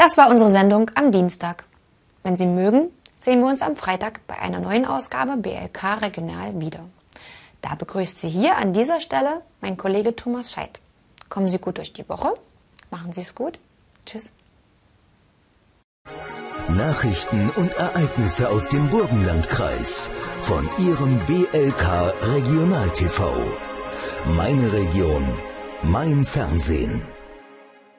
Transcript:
Das war unsere Sendung am Dienstag. Wenn Sie mögen, sehen wir uns am Freitag bei einer neuen Ausgabe BLK Regional wieder. Da begrüßt Sie hier an dieser Stelle mein Kollege Thomas Scheidt. Kommen Sie gut durch die Woche. Machen Sie es gut. Tschüss. Nachrichten und Ereignisse aus dem Burgenlandkreis von Ihrem BLK Regional TV. Meine Region, mein Fernsehen.